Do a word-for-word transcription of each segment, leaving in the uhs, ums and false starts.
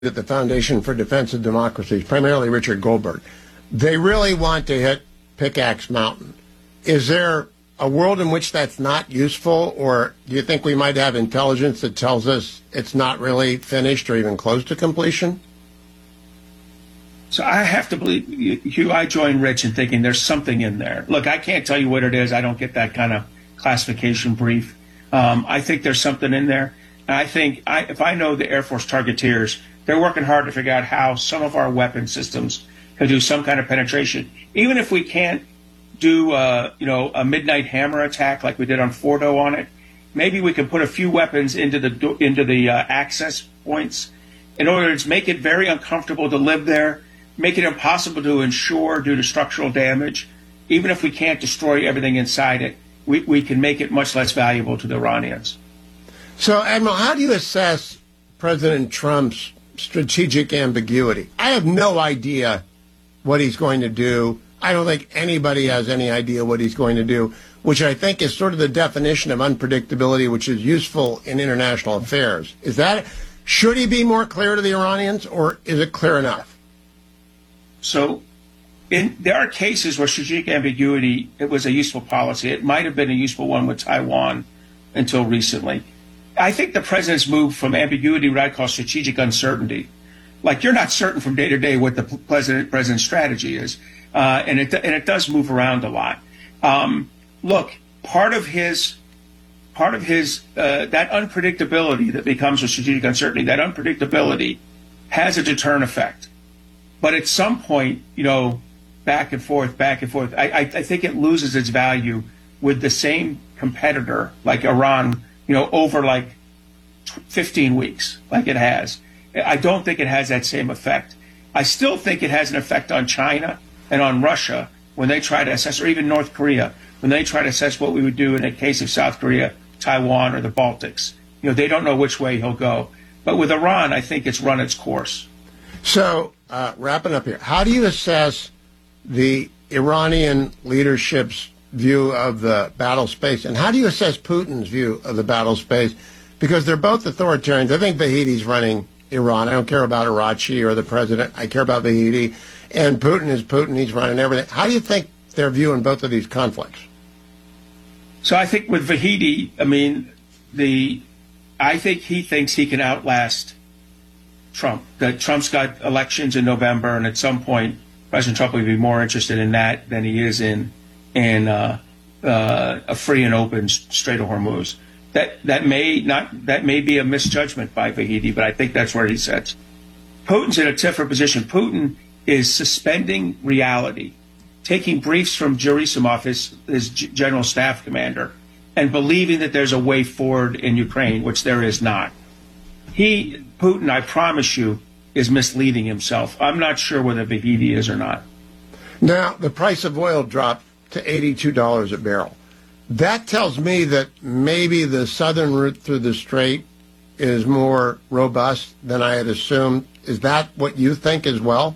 at the Foundation for Defense of Democracy, primarily Richard Goldberg, they really want to hit Pickaxe Mountain. Is there a world in which that's not useful, or do you think we might have intelligence that tells us it's not really finished or even close to completion? So I have to believe, Hugh, I join Rich in thinking there's something in there. Look, I can't tell you what it is. I don't get that kind of classification brief. Um, I think there's something in there. And I think I, if I know the Air Force targeteers, they're working hard to figure out how some of our weapon systems can do some kind of penetration. Even if we can't do, uh, you know, a midnight hammer attack like we did on Fordo on it, maybe we can put a few weapons into the into the uh, access points in order to make it very uncomfortable to live there, make it impossible to insure due to structural damage. Even if we can't destroy everything inside it, we, we can make it much less valuable to the Iranians. So, Admiral, how do you assess President Trump's strategic ambiguity? I have no idea what he's going to do. I don't think anybody has any idea what he's going to do, which I think is sort of the definition of unpredictability, which is useful in international affairs. Is that, should he be more clear to the Iranians, or is it clear enough? So in, there are cases where strategic ambiguity, it was a useful policy. It might have been a useful one with Taiwan until recently. I think the president's moved from ambiguity to what I call strategic uncertainty. Like, you're not certain from day to day what the president president's strategy is, uh, and it and it does move around a lot. Um, look, part of his part of his uh, that unpredictability that becomes a strategic uncertainty, that unpredictability has a deterrent effect. But at some point, you know, back and forth, back and forth, I, I, I think it loses its value with the same competitor, like Iran, you know, over like fifteen weeks, like it has. I don't think it has that same effect. I still think it has an effect on China and on Russia when they try to assess, or even North Korea, when they try to assess what we would do in a case of South Korea, Taiwan, or the Baltics. You know, they don't know which way he'll go. But with Iran, I think it's run its course. So, uh, wrapping up here, how do you assess the Iranian leadership's view of the battle space, and how do you assess Putin's view of the battle space? Because they're both authoritarians. I think Vahedi's running Iran. I don't care about Arachi or the president. I care about Vahedi. And Putin is Putin. He's running everything. How do you think they're viewing both of these conflicts? So I think with Vahedi, I mean, the I think he thinks he can outlast Trump. That Trump's got elections in November, and at some point, President Trump will be more interested in that than he is in in uh, uh, a free and open Strait of Hormuz. That that may not that may be a misjudgment by Vahedi, but I think that's where he sits. Putin's in a different position. Putin is suspending reality, taking briefs from Gerasimov, his, his general staff commander, and believing that there's a way forward in Ukraine, which there is not. He, Putin, I promise you, is misleading himself. I'm not sure whether Vahedi is or not. Now, the price of oil dropped to eighty-two dollars a barrel. That tells me that maybe the southern route through the strait is more robust than I had assumed. Is that what you think as well?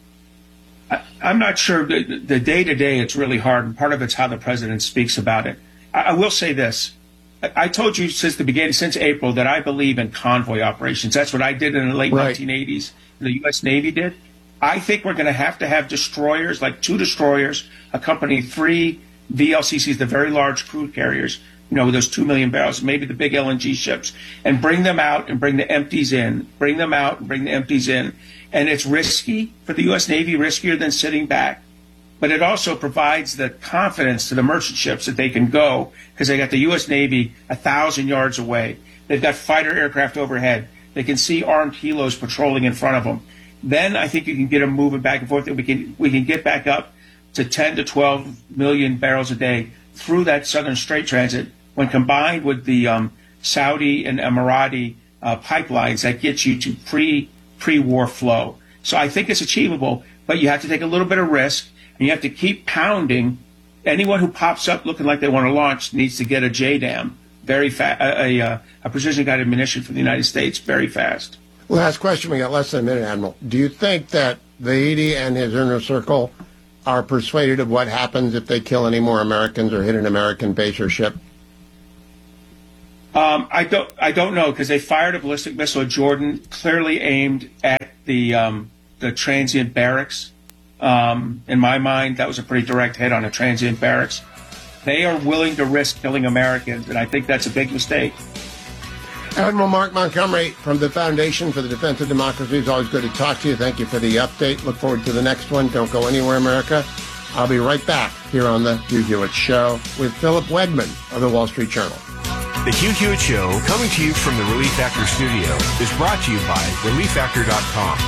I, I'm not sure. The, the day-to-day, it's really hard, and part of it's how the president speaks about it. I, I will say this. I, I told you since the beginning, since April, that I believe in convoy operations. That's what I did in the late right. nineteen eighties. The U S Navy did. I think we're going to have to have destroyers, like two destroyers, accompanying three V L C Cs, the very large crude carriers, you know, with those two million barrels, maybe the big L N G ships, and bring them out and bring the empties in, bring them out and bring the empties in. And it's risky for the U S Navy, riskier than sitting back. But it also provides the confidence to the merchant ships that they can go, because they got the U S Navy a thousand yards away. They've got fighter aircraft overhead. They can see armed helos patrolling in front of them. Then I think you can get them moving back and forth, and we can we can get back up to ten to twelve million barrels a day through that southern strait transit, when combined with the um, Saudi and Emirati uh, pipelines that gets you to pre, pre-war flow. So I think it's achievable, but you have to take a little bit of risk, and you have to keep pounding. Anyone who pops up looking like they want to launch needs to get a J DAM, very fast, a, a, a precision-guided munition from the United States, very fast. Last question. We got less than a minute, Admiral. Do you think that Vahedi and his inner circle are persuaded of what happens if they kill any more Americans or hit an American base or ship? Um, I don't. I don't know because they fired a ballistic missile at Jordan, clearly aimed at the um, the transient barracks. Um, in my mind, that was a pretty direct hit on a transient barracks. They are willing to risk killing Americans, and I think that's a big mistake. Admiral Mark Montgomery from the Foundation for the Defense of Democracy. It's always good to talk to you. Thank you for the update. Look forward to the next one. Don't go anywhere, America. I'll be right back here on the Hugh Hewitt Show with Philip Wegman of the Wall Street Journal. The Hugh Hewitt Show, coming to you from the Relief Factor studio, is brought to you by relief factor dot com.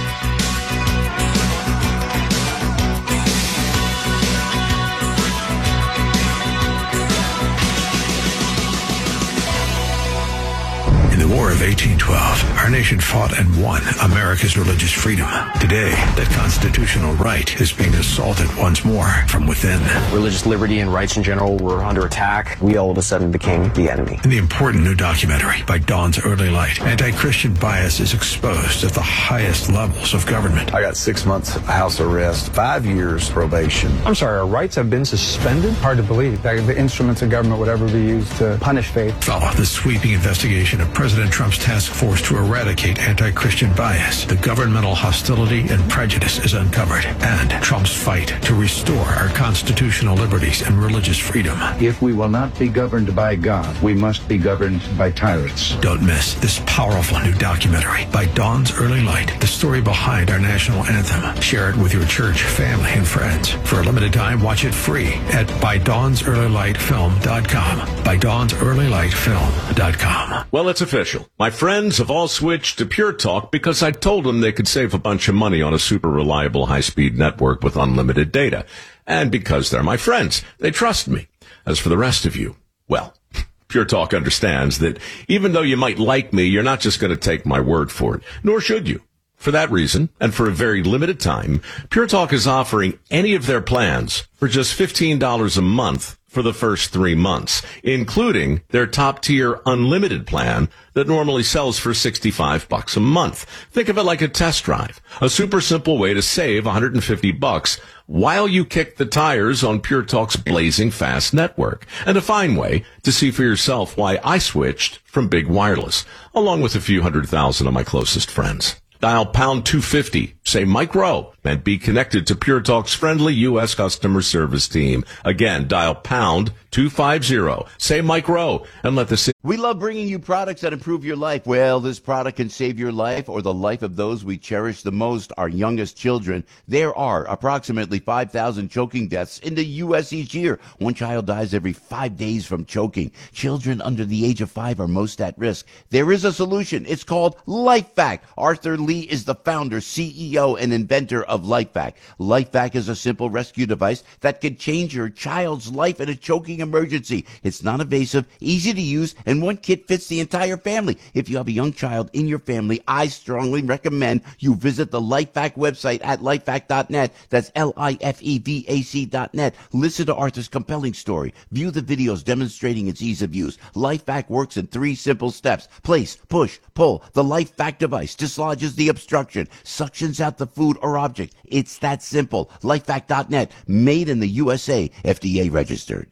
In the War of eighteen twelve, our nation fought and won America's religious freedom. Today, that constitutional right is being assaulted once more from within. Religious liberty and rights in general were under attack. We all of a sudden became the enemy. In the important new documentary by Dawn's Early Light, anti-Christian bias is exposed at the highest levels of government. I got six months house arrest, five years probation. I'm sorry, our rights have been suspended? Hard to believe that the instruments of government would ever be used to punish faith. Follow the sweeping investigation of President Trump's task force to eradicate anti-Christian bias. The governmental hostility and prejudice is uncovered, and Trump's fight to restore our constitutional liberties and religious freedom. If we will not be governed by God, we must be governed by tyrants. Don't miss this powerful new documentary by Dawn's Early Light, the story behind our national anthem. Share it with your church, family, and friends. For a limited time, watch it free at by dawns early light film dot com. by dawns early light film dot com. Well, it's official. My friends have all switched to Pure Talk because I told them they could save a bunch of money on a super reliable high-speed network with unlimited data. And because they're my friends, they trust me. As for the rest of you, well, Pure Talk understands that even though you might like me, you're not just going to take my word for it, nor should you. For that reason, and for a very limited time, Pure Talk is offering any of their plans for just fifteen dollars a month for the first three months, including their top-tier unlimited plan that normally sells for sixty-five bucks a month. Think of it like a test drive, a super simple way to save one hundred fifty bucks while you kick the tires on Pure Talk's blazing fast network, and a fine way to see for yourself why I switched from big wireless, along with a few hundred thousand of my closest friends. Dial pound two fifty, say Mike Rowe, and be connected to Pure Talk's friendly U S customer service team. Again, dial pound two fifty, say Mike Rowe, and let the... We love bringing you products that improve your life. Well, this product can save your life or the life of those we cherish the most, our youngest children. There are approximately five thousand choking deaths in the U S each year. One child dies every five days from choking. Children under the age of five are most at risk. There is a solution. It's called LifeVac. Arthur Lee is the founder, C E O, and inventor of LifeVac. LifeVac is a simple rescue device that can change your child's life in a choking emergency. It's non invasive, easy to use, and one kit fits the entire family. If you have a young child in your family, I strongly recommend you visit the LifeVac website at lifevac dot net. That's L I F E V A C dot net. Listen to Arthur's compelling story. View the videos demonstrating its ease of use. LifeVac works in three simple steps. Place, push, pull. The LifeVac device dislodges the obstruction, suctions out the food or object. It's that simple. lifevac dot net, made in the U S A, F D A registered.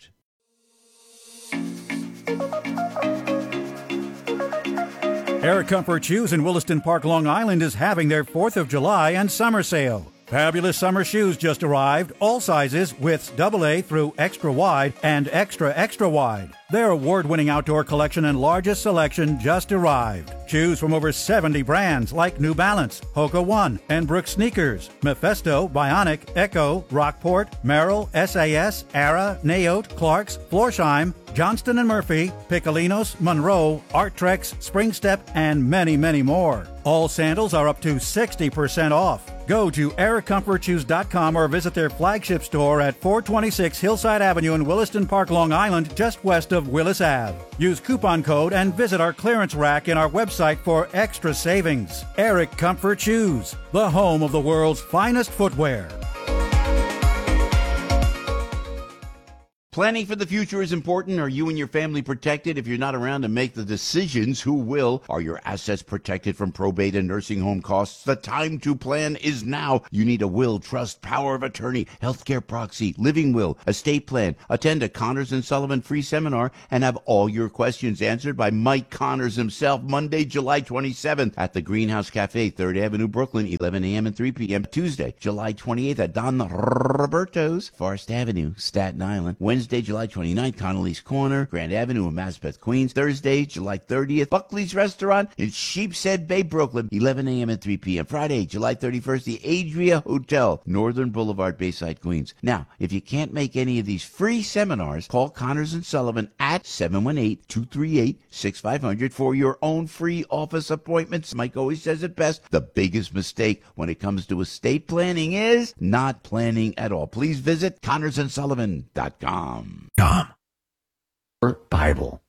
Air Comfort Shoes in Williston Park, Long Island is having their fourth of July and summer sale. Fabulous summer shoes just arrived, all sizes, widths double A through extra wide and extra extra wide. Their award-winning outdoor collection and largest selection just arrived. Choose from over seventy brands like New Balance, Hoka One, and Brooks Sneakers, Mephisto, Bionic, Echo, Rockport, Merrill, S A S, Ara, Naote, Clarks, Florsheim, Johnston and Murphy, Piccolinos, Monroe, Arttrex, Spring Step, and many, many more. All sandals are up to sixty percent off. Go to air comfort shoes dot com or visit their flagship store at four twenty-six Hillside Avenue in Williston Park, Long Island, just west of Willis Avenue. Use coupon code and visit our clearance rack in our website for extra savings. Eric Comfort Shoes, the home of the world's finest footwear. Planning for the future is important. Are you and your family protected? If you're not around to make the decisions, who will? Are your assets protected from probate and nursing home costs? The time to plan is now. You need a will, trust, power of attorney, healthcare proxy, living will, estate plan. Attend a Connors and Sullivan free seminar and have all your questions answered by Mike Connors himself, Monday, July twenty-seventh at the Greenhouse Cafe, third Avenue, Brooklyn, eleven a.m. and three p.m. Tuesday, July twenty-eighth at Don Roberto's, Forest Avenue, Staten Island. Wednesday, July twenty-ninth, Connolly's Corner, Grand Avenue in Maspeth, Queens. Thursday, July thirtieth, Buckley's Restaurant in Sheepshead Bay, Brooklyn, eleven a.m. and three p.m. Friday, July thirty-first, the Adria Hotel, Northern Boulevard, Bayside, Queens. Now, if you can't make any of these free seminars, call Connors and Sullivan at seven one eight, two three eight, six five zero zero for your own free office appointments. Mike always says it best. The biggest mistake when it comes to estate planning is not planning at all. Please visit connors and sullivan dot com. Com. Bible.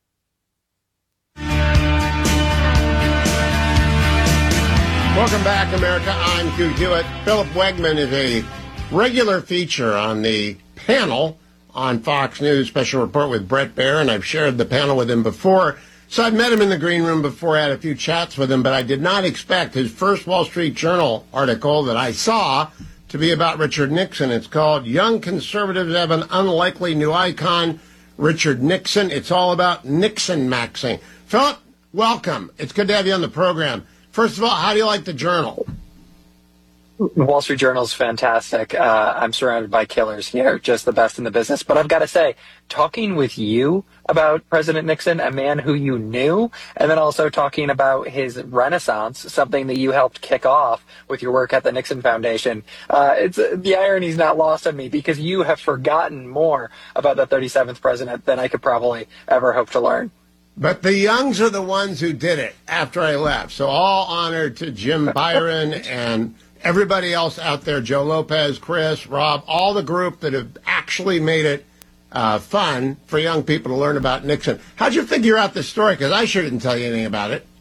Welcome back, America. I'm Hugh Hewitt. Philip Wegman is a regular feature on the panel on Fox News Special Report with Bret Baier, and I've shared the panel with him before. So I've met him in the green room before, I had a few chats with him, but I did not expect his first Wall Street Journal article that I saw to be about Richard Nixon. It's called Young Conservatives Have an Unlikely New Icon, Richard Nixon. It's all about Nixon-maxing. Philip, welcome. It's good to have you on the program. First of all, how do you like the Journal? The Wall Street Journal is fantastic. Uh, I'm surrounded by killers here, just the best in the business. But I've got to say, talking with you about President Nixon, a man who you knew, and then also talking about his renaissance, something that you helped kick off with your work at the Nixon Foundation, uh, it's the irony's not lost on me because you have forgotten more about the thirty-seventh president than I could probably ever hope to learn. But the Youngs are the ones who did it after I left. So all honor to Jim Byron and everybody else out there, Joe Lopez, Chris, Rob, all the group that have actually made it uh, fun for young people to learn about Nixon. How'd you figure out this story? Because I sure didn't tell you anything about it.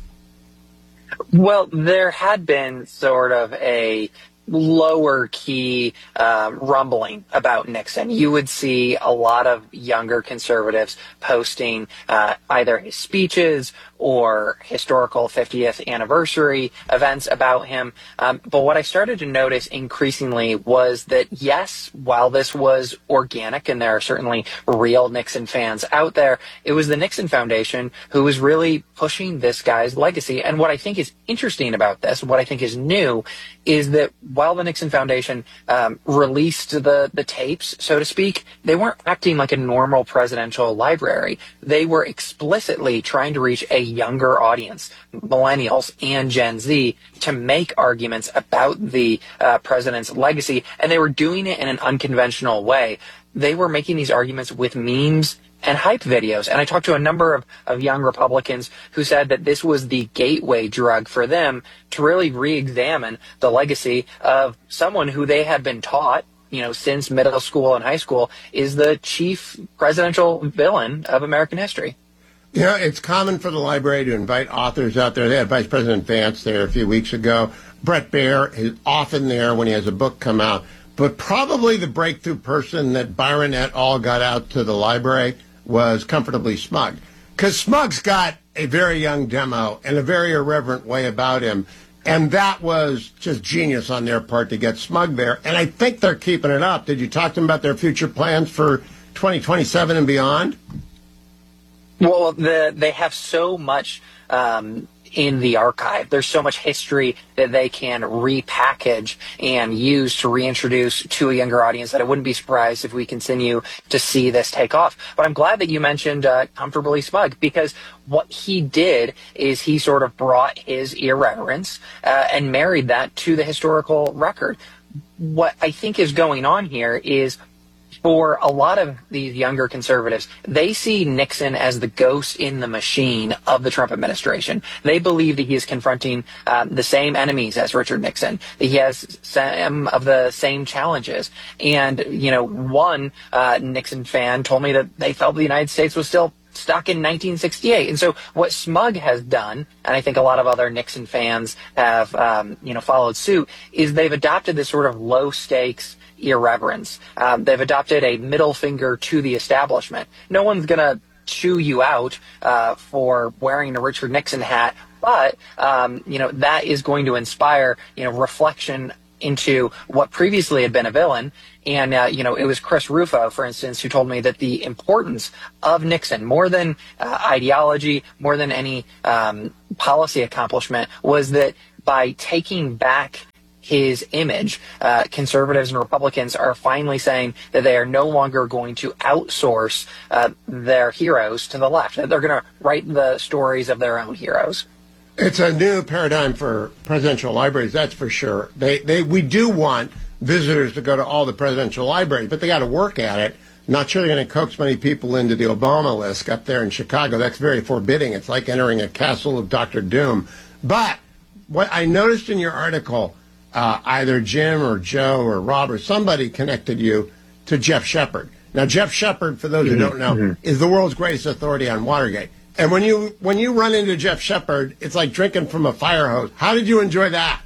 Well, there had been sort of a lower key uh, rumbling about Nixon. You would see a lot of younger conservatives posting uh, either his speeches or historical fiftieth anniversary events about him. Um, but what I started to notice increasingly was that, yes, while this was organic and there are certainly real Nixon fans out there, it was the Nixon Foundation who was really pushing this guy's legacy. And what I think is interesting about this, what I think is new, is that while the Nixon Foundation um, released the, the tapes, so to speak, they weren't acting like a normal presidential library. They were explicitly trying to reach a younger audience, millennials and Gen Z, to make arguments about the uh, president's legacy, and they were doing it in an unconventional way. They were making these arguments with memes and hype videos. And I talked to a number of, of young Republicans who said that this was the gateway drug for them to really re-examine the legacy of someone who they had been taught, you know, since middle school and high school is the chief presidential villain of American history. You know, it's common for the library to invite authors out there. They had Vice President Vance there a few weeks ago. Bret Baier is often there when he has a book come out. But probably the breakthrough person that Byron et al. Got out to the library was Comfortably Smug. Because Smug's got a very young demo and a very irreverent way about him. And that was just genius on their part to get Smug there. And I think they're keeping it up. Did you talk to them about their future plans for twenty twenty-seven and beyond? Well, the, they have so much um, in the archive. There's so much history that they can repackage and use to reintroduce to a younger audience that I wouldn't be surprised if we continue to see this take off. But I'm glad that you mentioned uh, Comfortably Smug, because what he did is he sort of brought his irreverence uh, and married that to the historical record. What I think is going on here is, for a lot of these younger conservatives, they see Nixon as the ghost in the machine of the Trump administration. They believe that he is confronting um, the same enemies as Richard Nixon, that he has some of the same challenges. And, you know, one uh, Nixon fan told me that they felt the United States was still stuck in nineteen sixty-eight. And so what Smug has done, and I think a lot of other Nixon fans have, um, you know, followed suit, is they've adopted this sort of low stakes irreverence. Um, they've adopted a middle finger to the establishment. No one's going to chew you out uh, for wearing a Richard Nixon hat, but, um, you know, that is going to inspire, you know, reflection into what previously had been a villain. And, uh, you know, it was Chris Rufo, for instance, who told me that the importance of Nixon, more than uh, ideology, more than any um, policy accomplishment, was that by taking back his image, uh, conservatives and Republicans are finally saying that they are no longer going to outsource uh, their heroes to the left. That they're going to write the stories of their own heroes. It's a new paradigm for presidential libraries, that's for sure. They, they, we do want visitors to go to all the presidential libraries, but they got to work at it. Not sure they're going to coax many people into the Obama list up there in Chicago. That's very forbidding. It's like entering a castle of Doctor Doom. But what I noticed in your article, uh, either Jim or Joe or Rob or somebody connected you to Jeff Shepard. Now, Jeff Shepard, for those who don't know, mm-hmm. is the world's greatest authority on Watergate. And when you when you run into Jeff Shepard, it's like drinking from a fire hose. How did you enjoy that?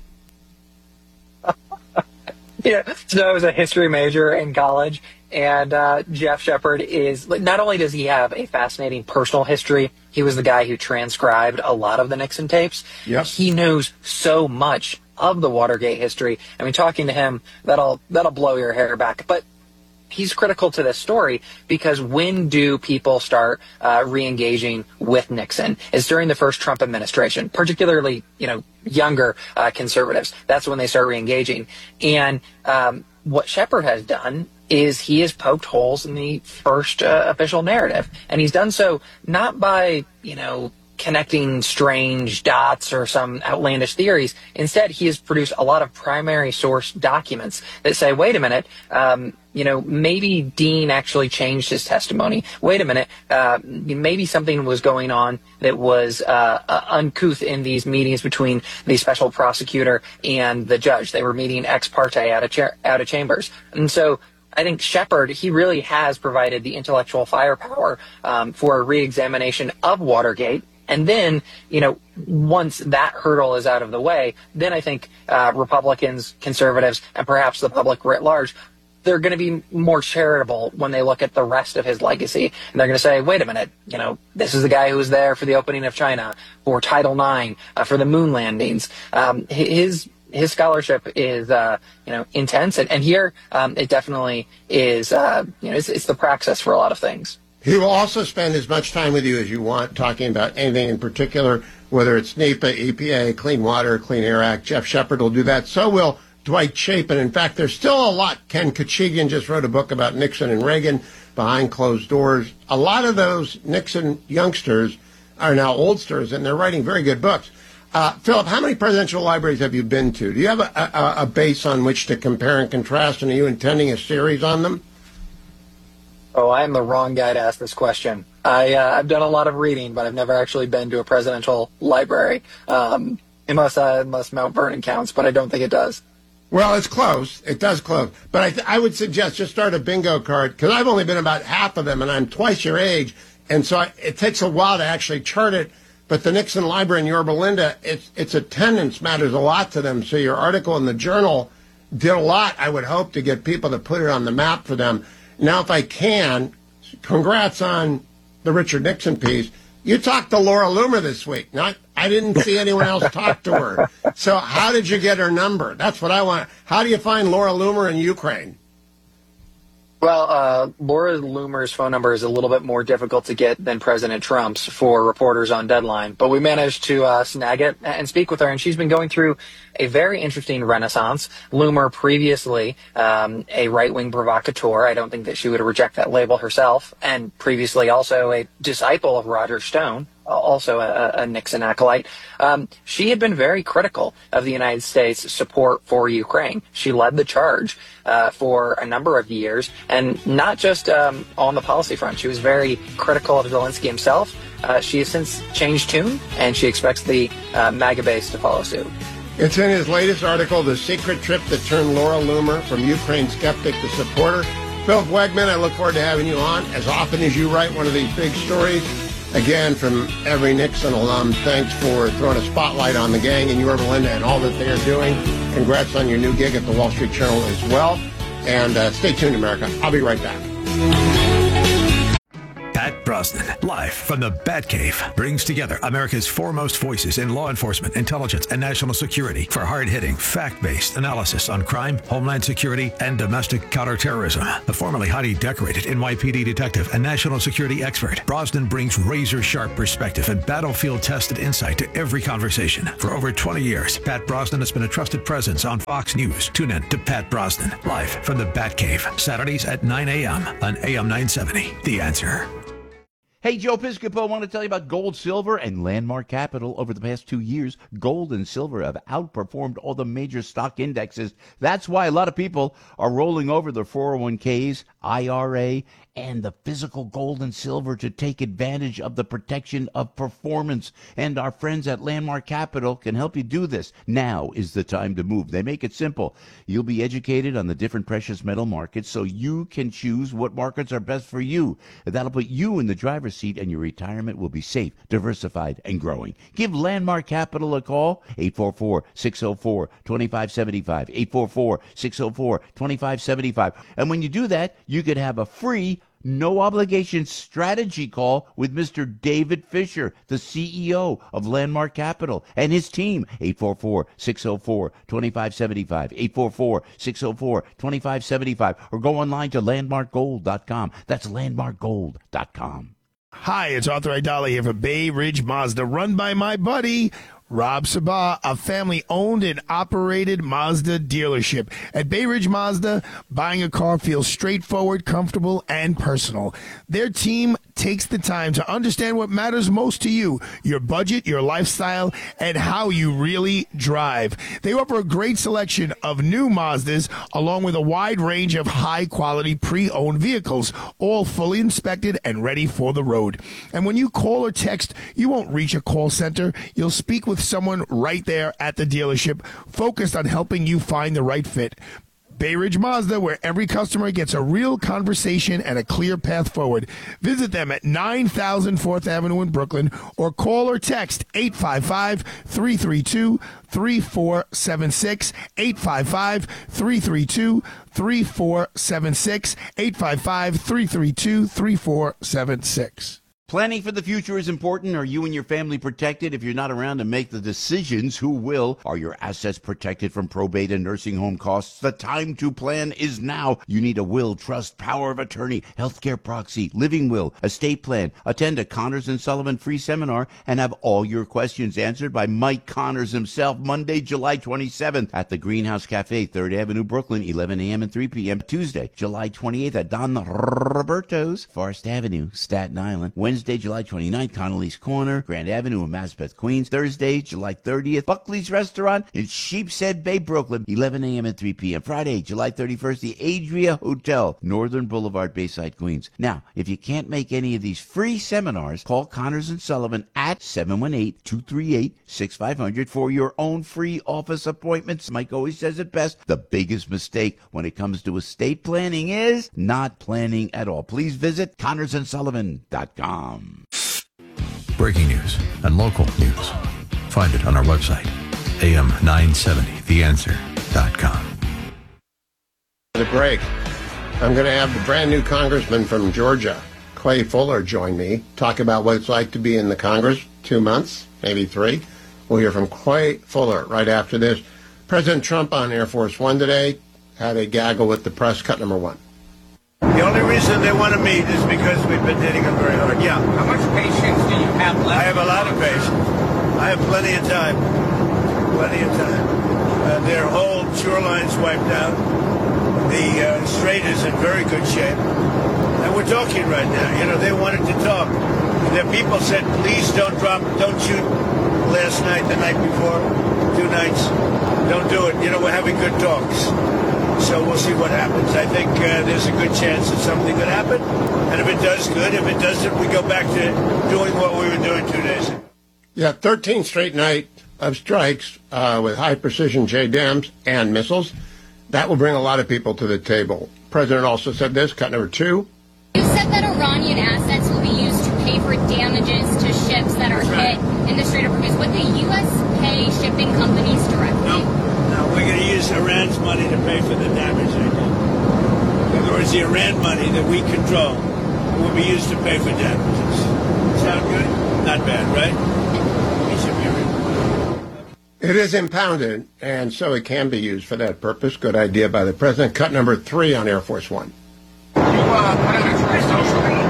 Yeah, so I was a history major in college, and uh, Jeff Shepard is, not only does he have a fascinating personal history, he was the guy who transcribed a lot of the Nixon tapes. Yep. He knows so much of the Watergate history. I mean, talking to him, that'll that'll blow your hair back. But he's critical to this story because when do people start uh, re-engaging with Nixon? It's during the first Trump administration, particularly, you know, younger uh, conservatives. That's when they start re-engaging. And um, what Shepard has done is he has poked holes in the first uh, official narrative. And he's done so not by, you know, connecting strange dots or some outlandish theories. Instead, he has produced a lot of primary source documents that say, wait a minute, um, you know, maybe Dean actually changed his testimony. Wait a minute, uh, maybe something was going on that was uh, uh, uncouth in these meetings between the special prosecutor and the judge. They were meeting ex parte out of, cha- out of chambers. And so I think Shepard, he really has provided the intellectual firepower um, for a re-examination of Watergate. And then, you know, once that hurdle is out of the way, then I think uh, Republicans, conservatives, and perhaps the public writ large, they're going to be more charitable when they look at the rest of his legacy. And they're going to say, wait a minute, you know, this is the guy who was there for the opening of China, for Title nine, uh, for the moon landings. Um, his his scholarship is, uh, you know, intense. And, and here um, it definitely is, uh, you know, it's, it's the praxis for a lot of things. He will also spend as much time with you as you want talking about anything in particular, whether it's NEPA, E P A, Clean Water, Clean Air Act. Jeff Shepard will do that. So will Dwight Chapin. In fact, there's still a lot. Ken Kachigian just wrote a book about Nixon and Reagan behind closed doors. A lot of those Nixon youngsters are now oldsters, and they're writing very good books. Uh, Philip, how many presidential libraries have you been to? Do you have a, a, a base on which to compare and contrast, and are you intending a series on them? Oh, I am the wrong guy to ask this question. I, uh, I've done a lot of reading, but I've never actually been to a presidential library, um, unless, uh, unless Mount Vernon counts, but I don't think it does. Well, it's close. It does close. But I, th- I would suggest just start a bingo card, because I've only been about half of them, and I'm twice your age, and so I, it takes a while to actually chart it. But the Nixon Library in Yorba Linda, its, its attendance matters a lot to them, so your article in the Journal did a lot, I would hope, to get people to put it on the map for them. Now, if I can, congrats on the Richard Nixon piece. You talked to Laura Loomer this week. Not, I didn't see anyone else talk to her. So how did you get her number? That's what I want. How do you find Laura Loomer in Ukraine? Well, uh, Laura Loomer's phone number is a little bit more difficult to get than President Trump's for reporters on Deadline, but we managed to uh, snag it and speak with her, and she's been going through a very interesting renaissance. Loomer, previously um, a right-wing provocateur, I don't think that she would reject that label herself, and previously also a disciple of Roger Stone, also a, a Nixon acolyte. Um, she had been very critical of the United States' support for Ukraine. She led the charge uh, for a number of years, and not just um, on the policy front. She was very critical of Zelensky himself. Uh, she has since changed tune, and she expects the uh, MAGA base to follow suit. It's in his latest article, The Secret Trip That Turned Laura Loomer from Ukraine skeptic to supporter. Philip Wegman, I look forward to having you on as often as you write one of these big stories. Again, from every Nixon alum, thanks for throwing a spotlight on the gang in Yorba Linda and all that they are doing. Congrats on your new gig at the Wall Street Journal as well. And uh, stay tuned, America. I'll be right back. Pat Brosnan, live from the Batcave, brings together America's foremost voices in law enforcement, intelligence, and national security for hard-hitting, fact-based analysis on crime, homeland security, and domestic counterterrorism. The formerly highly decorated N Y P D detective and national security expert, Brosnan brings razor-sharp perspective and battlefield-tested insight to every conversation. For over twenty years, Pat Brosnan has been a trusted presence on Fox News. Tune in to Pat Brosnan, live from the Batcave, Saturdays at nine a.m. on A M nine seventy. The Answer. Hey, Joe Piscopo, I want to tell you about gold, silver, and Landmark Capital. Over the past two years, gold and silver have outperformed all the major stock indexes. That's why a lot of people are rolling over their four oh one k's, I R A, and the physical gold and silver to take advantage of the protection of performance. And our friends at Landmark Capital can help you do this. Now is the time to move. They make it simple. You'll be educated on the different precious metal markets so you can choose what markets are best for you. That'll put you in the driver's seat and your retirement will be safe, diversified, and growing. Give Landmark Capital a call, eight four four, six oh four, two five seven five, eight four four, six oh four, two five seven five. And when you do that, you could have a free no obligation strategy call with Mister David Fisher, the C E O of Landmark Capital, and his team. eight four four, six oh four, two five seven five, eight four four, six oh four, two five seven five, or go online to landmark gold dot com. That's landmark gold dot com. Hi, it's Arthur Aidala here for Bay Ridge Mazda, run by my buddy Rob Sabah, a family-owned and operated Mazda dealership. At Bay Ridge Mazda, buying a car feels straightforward, comfortable, and personal. Their team takes the time to understand what matters most to you, your budget, your lifestyle, and how you really drive. They offer a great selection of new Mazdas, along with a wide range of high-quality pre-owned vehicles, all fully inspected and ready for the road. And when you call or text, you won't reach a call center. You'll speak with someone right there at the dealership, focused on helping you find the right fit. Bay Ridge Mazda, where every customer gets a real conversation and a clear path forward. Visit them at nine thousand fourth Avenue in Brooklyn, or call or text eight five five, three three two, three four seven six, eight five five, three three two, three four seven six, eight five five, three three two, three four seven six. Planning for the future is important. Are you and your family protected? If you're not around to make the decisions, who will? Are your assets protected from probate and nursing home costs? The time to plan is now. You need a will, trust, power of attorney, healthcare proxy, living will, estate plan. Attend a Connors and Sullivan free seminar and have all your questions answered by Mike Connors himself, Monday, July twenty-seventh at the Greenhouse Cafe, third Avenue, Brooklyn, eleven a.m. and three p.m. Tuesday, July twenty-eighth at Don Roberto's, Forest Avenue, Staten Island. Wednesday, July twenty-ninth, Connolly's Corner, Grand Avenue in Maspeth, Queens. Thursday, July thirtieth, Buckley's Restaurant in Sheepshead Bay, Brooklyn, eleven a.m. and three p.m. Friday, July thirty-first, the Adria Hotel, Northern Boulevard, Bayside, Queens. Now, if you can't make any of these free seminars, call Connors and Sullivan at seven one eight, two three eight, six five zero zero for your own free office appointments. Mike always says it best. The biggest mistake when it comes to estate planning is not planning at all. Please visit connors and sullivan dot com. Breaking news and local news. Find it on our website, A M nine seventy the answer dot com. The break. I'm going to have the brand new congressman from Georgia, Clay Fuller, join me, talk about what it's like to be in the Congress. Two months, maybe three. We'll hear from Clay Fuller right after this. President Trump on Air Force One today had a gaggle with the press. Cut number one. The only reason they want to meet is because we've been hitting them very hard. Yeah. How much patience do you have left? I have a lot of patience. I have plenty of time. Plenty of time. Uh, their whole shoreline's wiped out. The uh, strait is in very good shape. And we're talking right now. You know, they wanted to talk. Their people said, please don't drop, don't shoot last night, the night before, two nights. Don't do it. You know, we're having good talks. So we'll see what happens. I think uh, there's a good chance that something could happen. And if it does, good. If it doesn't, we go back to doing what we were doing two days ago. Yeah, thirteen straight night of strikes uh, with high-precision J D A Ms and missiles. That will bring a lot of people to the table. president also said this, cut number two. You said that Iranian assets will be used to pay for damages to ships that are hit in the Strait of Hormuz. Would the U S pay shipping companies directly? No, no, we're going to use Iran's money to pay for the damage they did. In other words, the Iran money that we control will be used to pay for damages. Sound good? Not bad, right? We should be real. It is impounded, and so it can be used for that purpose. Good idea by the president. Cut number three on Air Force One. You uh, put it into your social media.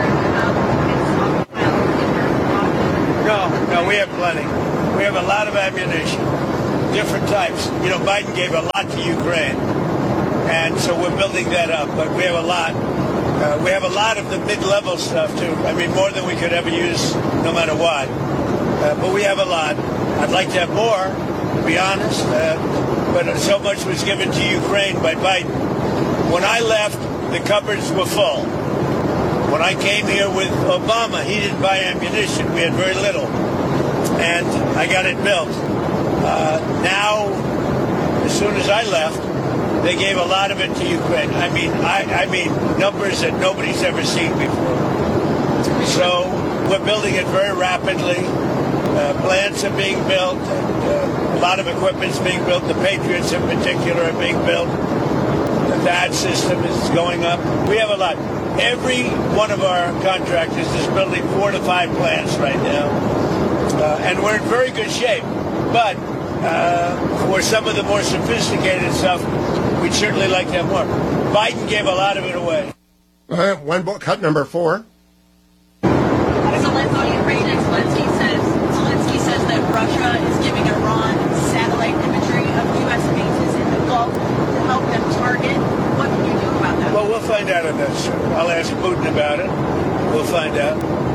No, no, we have plenty. We have a lot of ammunition, different types. You know, Biden gave a lot to Ukraine, and so we're building that up. But we have a lot. Uh, we have a lot of the mid-level stuff too. I mean, more than we could ever use, no matter what. Uh, but we have a lot. I'd like to have more, to be honest. Uh, but so much was given to Ukraine by Biden. When I left, the cupboards were full. When I came here with Obama, he didn't buy ammunition. We had very little. And I got it built. Uh, now, as soon as I left, they gave a lot of it to Ukraine. I mean, I, I mean, numbers that nobody's ever seen before. So we're building it very rapidly. Uh, plants are being built. And, uh, a lot of equipment's being built. The Patriots in particular are being built. The T A D system is going up. We have a lot. Every one of our contractors is building four to five plants right now. Uh, and we're in very good shape. But uh, for some of the more sophisticated stuff, we'd certainly like to have more. Biden gave a lot of it away. All right, one book, cut number four. Zelensky, Zelensky says, Zelensky says that Russia is giving Iran satellite imagery of U S bases in the Gulf to help them target. What can you do about that? Well, we'll find out if that's true. I'll ask Putin about it. We'll find out.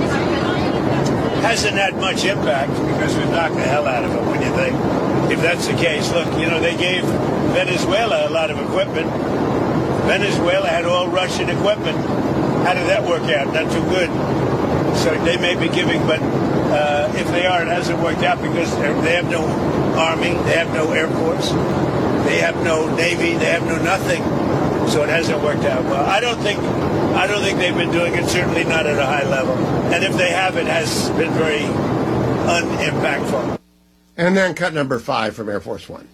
Hasn't had much impact because we've knocked the hell out of it. What do you think? If that's the case, look, you know, they gave Venezuela a lot of equipment. Venezuela had all Russian equipment. How did that work out? Not too good. So they may be giving, but uh, if they are, it hasn't worked out because they have no army, they have no air force, they have no navy, they have no nothing. So it hasn't worked out well. I don't think, I don't think they've been doing it. Certainly not at a high level. And if they have, it has been very unimpactful. And then cut number five from Air Force One.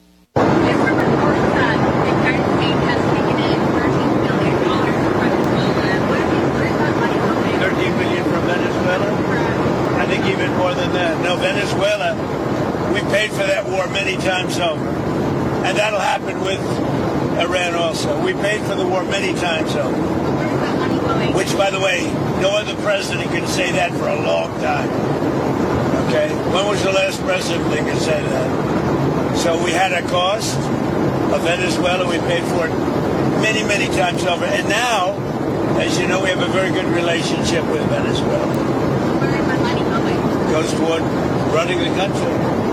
thirteen billion from Venezuela? I think even more than that. No, Venezuela, we paid for that war many times over. And that'll happen with Iran also. We paid for the war many times over. Which, by the way, no other president can say that for a long time. Okay? When was the last president that could say that? So we had a cost of Venezuela. We paid for it many, many times over. And now, as you know, we have a very good relationship with Venezuela. Where is the money going? Goes toward running the country.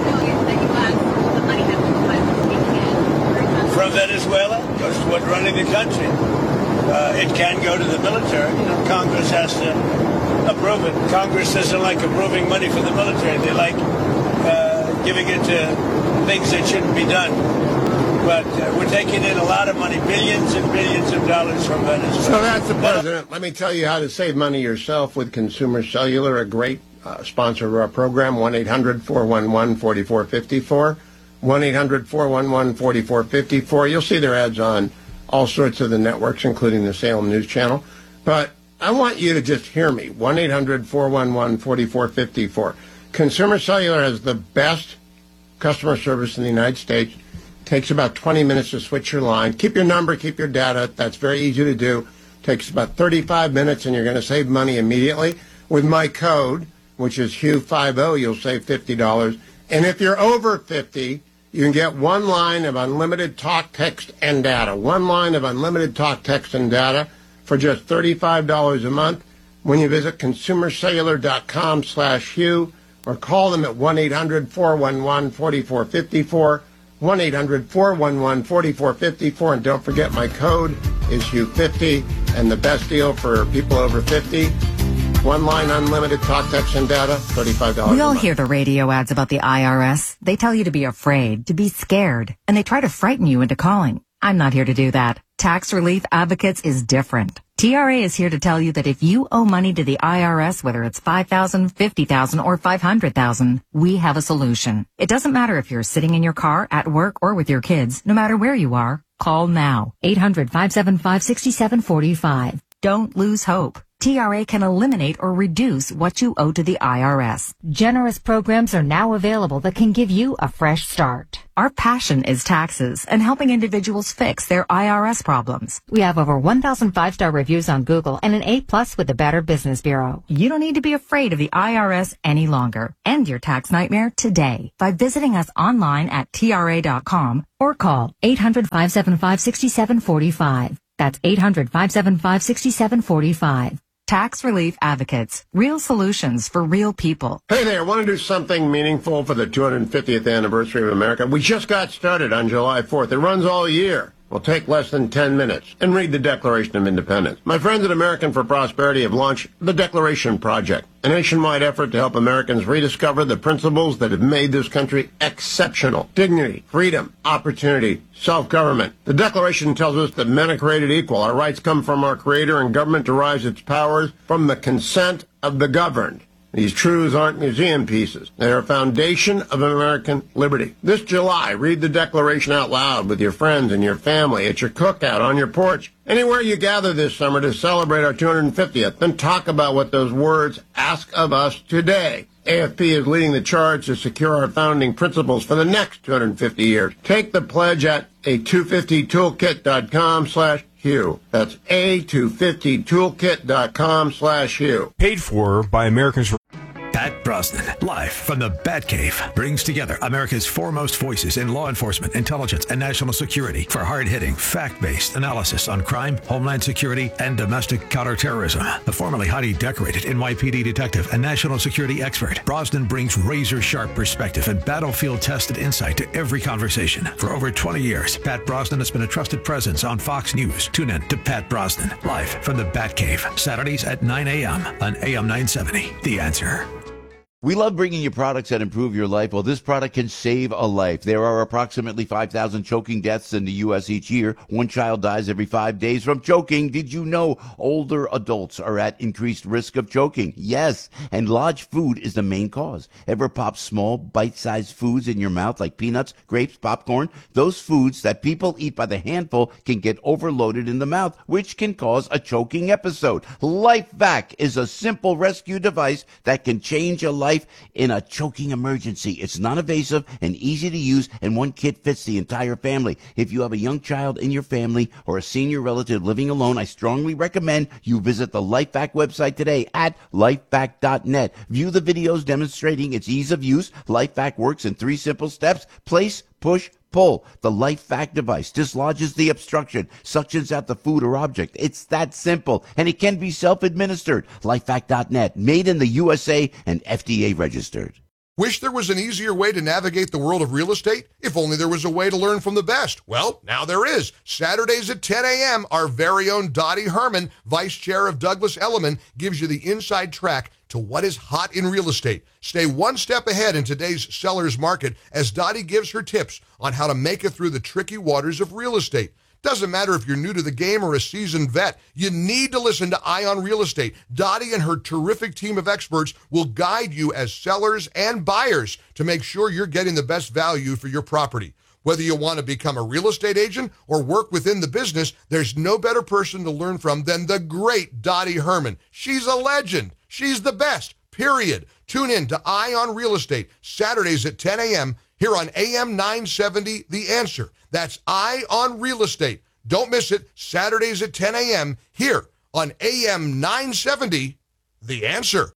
The money that we From Venezuela goes toward running the country. Uh, it can go to the military. You know, Congress has to approve it. Congress doesn't like approving money for the military. They like uh, giving it to things that shouldn't be done. But uh, we're taking in a lot of money, billions and billions of dollars from Venezuela. So that's the president. Let me tell you how to save money yourself with Consumer Cellular, a great uh, sponsor of our program, one eight hundred four one one four four five four. one eight hundred four one one four four five four. You'll see their ads on all sorts of the networks, including the Salem News Channel. But I want you to just hear me. one eight hundred four one one four four five four. Consumer Cellular has the best customer service in the United States. Takes about twenty minutes to switch your line. Keep your number, keep your data. That's very easy to do. Takes about thirty-five minutes, and you're going to save money immediately. With my code, which is Hugh fifty, you'll save fifty dollars. And if you're over fifty, you can get one line of unlimited talk, text, and data. One line of unlimited talk, text, and data for just thirty-five dollars a month when you visit consumercellular.com slash Hugh or call them at one eight hundred four one one four four five four, one eight hundred four one one four four five four. And don't forget, my code is Hugh fifty, and the best deal for people over fifty, one line unlimited talk, text, and data, thirty-five dollars We all a month. hear the radio ads about the I R S. They tell you to be afraid, to be scared, and they try to frighten you into calling. I'm not here to do that. Tax Relief Advocates is different. T R A is here to tell you that if you owe money to the I R S, whether it's five thousand dollars, fifty thousand dollars, or five hundred thousand dollars, we have a solution. It doesn't matter if you're sitting in your car, at work, or with your kids. No matter where you are, call now. eight hundred, five seven five, six seven four five. Don't lose hope. T R A can eliminate or reduce what you owe to the I R S. Generous programs are now available that can give you a fresh start. Our passion is taxes and helping individuals fix their I R S problems. We have over one thousand five-star reviews on Google and an A plus with the Better Business Bureau. You don't need to be afraid of the I R S any longer. End your tax nightmare today by visiting us online at T R A dot com or call eight hundred, five seven five, six seven four five. That's eight hundred, five seven five, six seven four five. Tax Relief Advocates. Real solutions for real people. Hey there, want to do something meaningful for the two hundred fiftieth anniversary of America? We just got started on July fourth. It runs all year. Will take less than ten minutes. And read the Declaration of Independence. My friends at American for Prosperity have launched the Declaration Project, a nationwide effort to help Americans rediscover the principles that have made this country exceptional. Dignity, freedom, opportunity, self-government. The Declaration tells us that men are created equal. Our rights come from our Creator, and government derives its powers from the consent of the governed. These truths aren't museum pieces. They are a foundation of American liberty. This July, read the Declaration out loud with your friends and your family, at your cookout, on your porch, anywhere you gather this summer to celebrate our two hundred fiftieth. Then talk about what those words ask of us today. A F P is leading the charge to secure our founding principles for the next two hundred fifty years. Take the pledge at a two fifty toolkit dot com slash Hugh. That's a two fifty toolkit dot com slash Hugh. Paid for by Americans. Pat Brosnan, live from the Batcave, brings together America's foremost voices in law enforcement, intelligence, and national security for hard-hitting, fact-based analysis on crime, homeland security, and domestic counterterrorism. The formerly highly decorated N Y P D detective and national security expert, Brosnan brings razor-sharp perspective and battlefield-tested insight to every conversation. For over twenty years, Pat Brosnan has been a trusted presence on Fox News. Tune in to Pat Brosnan, live from the Batcave, Saturdays at nine a.m. on A M nine seventy. The Answer. We love bringing you products that improve your life. Well, this product can save a life. There are approximately five thousand choking deaths in the U S each year. One child dies every five days from choking. Did you know older adults are at increased risk of choking? Yes, and large food is the main cause. Ever pop small, bite-sized foods in your mouth like peanuts, grapes, popcorn? Those foods that people eat by the handful can get overloaded in the mouth, which can cause a choking episode. LifeVac is a simple rescue device that can change a life in a choking emergency. It's non-invasive and easy to use, and one kit fits the entire family. If you have a young child in your family or a senior relative living alone, I strongly recommend you visit the LifeVac website today at lifevac dot net. View the videos demonstrating its ease of use. LifeVac works in three simple steps: place, push, pull. The LifeVac device dislodges the obstruction, suctions out the food or object. It's that simple, and it can be self-administered. lifevac dot net, made in the U S A and F D A registered. Wish there was an easier way to navigate the world of real estate? If only there was a way to learn from the best. Well, now there is. Saturdays at ten a.m., our very own Dottie Herman, Vice Chair of Douglas Elliman, gives you the inside track to what is hot in real estate. Stay one step ahead in today's seller's market as Dottie gives her tips on how to make it through the tricky waters of real estate. Doesn't matter if you're new to the game or a seasoned vet, you need to listen to Eye on Real Estate. Dottie and her terrific team of experts will guide you as sellers and buyers to make sure you're getting the best value for your property. Whether you want to become a real estate agent or work within the business, there's no better person to learn from than the great Dottie Herman. She's a legend. She's the best, period. Tune in to Eye on Real Estate, Saturdays at ten a.m. here on A M nine seventy, The Answer. That's Eye on Real Estate. Don't miss it, Saturdays at ten a.m. here on A M nine seventy, The Answer.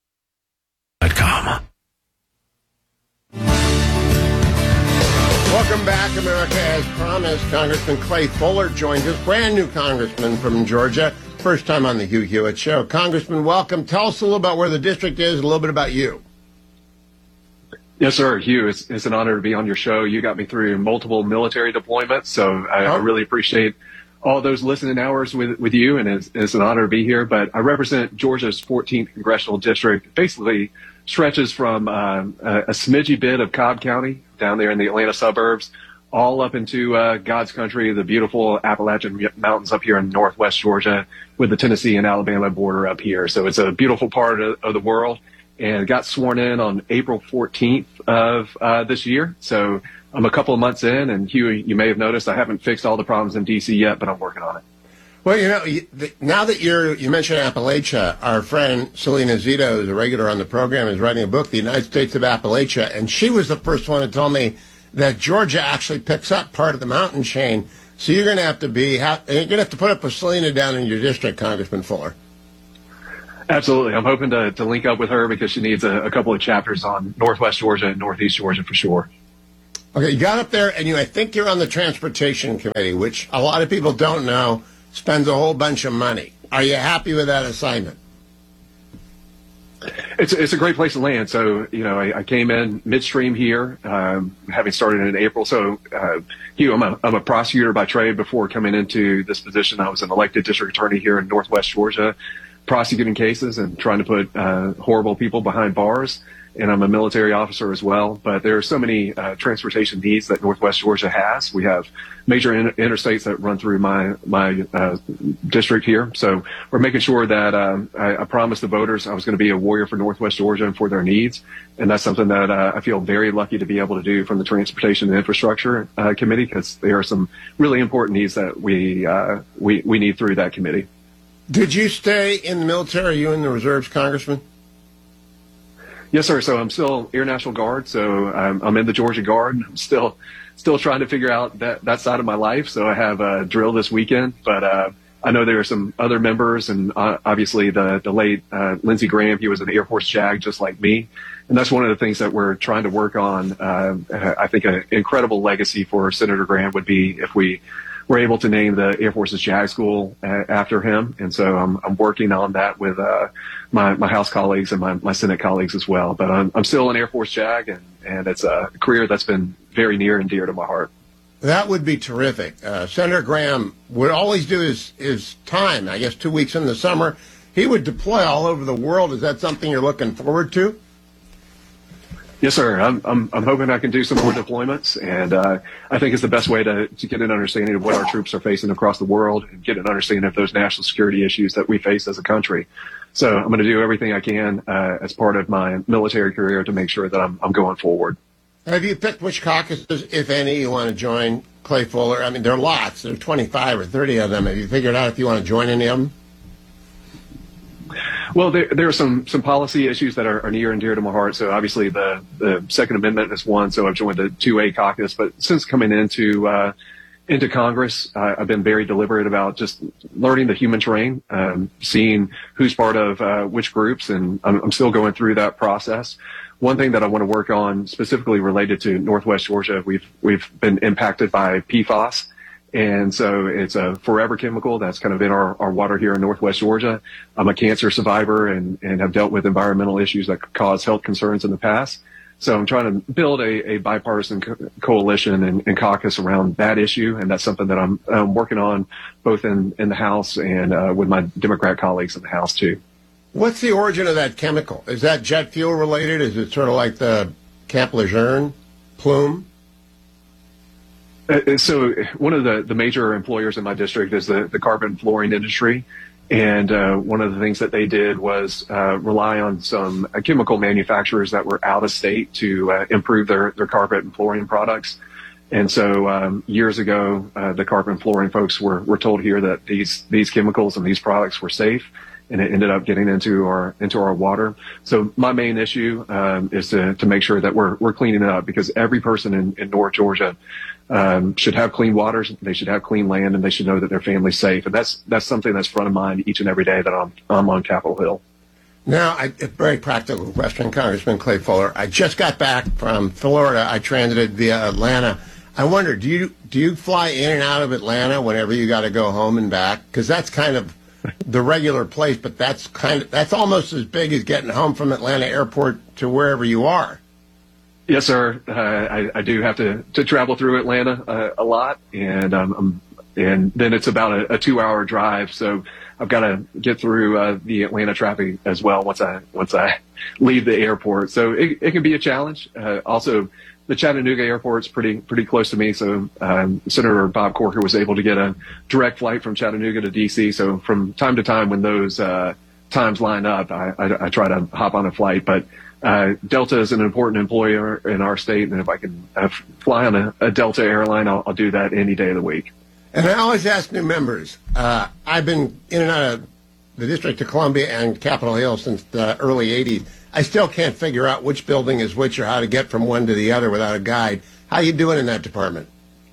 Welcome back, America. As promised, Congressman Clay Fuller joins us, brand new congressman from Georgia. First time on the Hugh Hewitt Show. Congressman, welcome. Tell us a little about where the district is, a little bit about you. Yes, sir. Hugh, it's, it's an honor to be on your show. You got me through multiple military deployments, so I, I really appreciate all those listening hours with, with you, and it's, it's an honor to be here. But I represent Georgia's fourteenth Congressional District. Basically stretches from um, a, a smidgy bit of Cobb County down there in the Atlanta suburbs all up into uh, God's country, the beautiful Appalachian Mountains up here in northwest Georgia with the Tennessee and Alabama border up here. So it's a beautiful part of, of the world, and got sworn in on April fourteenth of uh, this year. So I'm a couple of months in, and Hugh, you may have noticed I haven't fixed all the problems in D C yet, but I'm working on it. Well, you know, you- the- now that you're, you mentioned Appalachia, our friend Selena Zito, who's a regular on the program, is writing a book, The United States of Appalachia, and she was the first one to tell me that Georgia actually picks up part of the mountain chain. So you're going to have to be, ha- you're going to have to put up with Selena down in your district, Congressman Fuller. Absolutely. I'm hoping to, to link up with her because she needs a, a couple of chapters on northwest Georgia and northeast Georgia for sure. Okay, you got up there, and you, I think you're on the Transportation Committee, which a lot of people don't know spends a whole bunch of money. Are you happy with that assignment? It's it's a great place to land. So, you know, I, I came in midstream here, um, having started in April. So, uh, Hugh, I'm a, I'm a prosecutor by trade. Before coming into this position, I was an elected district attorney here in northwest Georgia, prosecuting cases and trying to put uh, horrible people behind bars. And I'm a military officer as well. But there are so many uh, transportation needs that northwest Georgia has. We have major in- interstates that run through my my uh, district here. So we're making sure that um, I, I promised the voters I was going to be a warrior for northwest Georgia and for their needs. And that's something that uh, I feel very lucky to be able to do from the Transportation and Infrastructure uh, Committee, because there are some really important needs that we uh, we we need through that committee. Did you stay in the military? Are you in the reserves, Congressman? Yes, sir. So I'm still Air National Guard. So I'm, I'm in the Georgia Guard. I'm still, still trying to figure out that, that side of my life. So I have a drill this weekend, but, uh, I know there are some other members, and uh, obviously the, the late, uh, Lindsey Graham, he was an Air Force JAG just like me. And that's one of the things that we're trying to work on. Uh, I think an incredible legacy for Senator Graham would be if we were able to name the Air Force's JAG School uh, after him. And so I'm, I'm working on that with uh, my, my House colleagues and my, my Senate colleagues as well. But I'm, I'm still an Air Force JAG, and, and it's a career that's been very near and dear to my heart. That would be terrific. Uh, Senator Graham would always do his, his time, I guess two weeks in the summer. He would deploy all over the world. Is that something you're looking forward to? Yes, sir. I'm, I'm, I'm hoping I can do some more deployments, and uh, I think it's the best way to, to get an understanding of what our troops are facing across the world and get an understanding of those national security issues that we face as a country. So I'm going to do everything I can uh, as part of my military career to make sure that I'm, I'm going forward. Have you picked which caucuses, if any, you want to join, Clay Fuller? I mean, there are lots. There are twenty-five or thirty of them. Have you figured out if you want to join any of them? Well, there, there are some, some policy issues that are, are near and dear to my heart. So obviously the, the Second Amendment is one. So I've joined the two A caucus. But since coming into uh, into Congress, uh, I've been very deliberate about just learning the human terrain, um, seeing who's part of uh, which groups, and I'm, I'm still going through that process. One thing that I want to work on specifically related to Northwest Georgia, we've we've been impacted by P FAS. And so it's a forever chemical that's kind of in our, our water here in Northwest Georgia. I'm a cancer survivor and, and have dealt with environmental issues that could cause health concerns in the past. So I'm trying to build a, a bipartisan co- coalition and, and caucus around that issue. And that's something that I'm, I'm working on both in, in the House and uh, with my Democrat colleagues in the House too. What's the origin of that chemical? Is that jet fuel related? Is it sort of like the Camp Lejeune plume? Uh, so one of the, the major employers in my district is the, the carpet and flooring industry. And uh, one of the things that they did was uh, rely on some uh, chemical manufacturers that were out of state to uh, improve their, their carpet and flooring products. And so um, years ago, uh, the carpet and flooring folks were, were told here that these, these chemicals and these products were safe, and it ended up getting into our into our water. So my main issue um, is to, to make sure that we're we're cleaning it up, because every person in, in North Georgia um, should have clean water, they should have clean land, and they should know that their family's safe. And that's that's something that's front of mind each and every day that I'm I'm on Capitol Hill. Now, I, a very practical question, Congressman Clay Fuller. I just got back from Florida. I transited via Atlanta. I wonder, do you do you fly in and out of Atlanta whenever you got to go home and back? Because that's kind of the regular place, but that's kind of that's almost as big as getting home from Atlanta Airport to wherever you are. Yes, sir. Uh, I, I do have to, to travel through Atlanta uh, a lot, and um, um, and then it's about a, a two-hour drive. So I've got to get through uh, the Atlanta traffic as well once I once I leave the airport. So it, it can be a challenge. Uh, also, the Chattanooga airport's pretty pretty close to me. So um, Senator Bob Corker was able to get a direct flight from Chattanooga to D C. So from time to time, when those uh, times line up, I, I, I try to hop on a flight. But uh, Delta is an important employer in our state, and if I can uh, fly on a, a Delta airline, I'll, I'll do that any day of the week. And I always ask new members. Uh, I've been in and out of the District of Columbia and Capitol Hill since the early eighties. I still can't figure out which building is which or how to get from one to the other without a guide. How you doing in that department?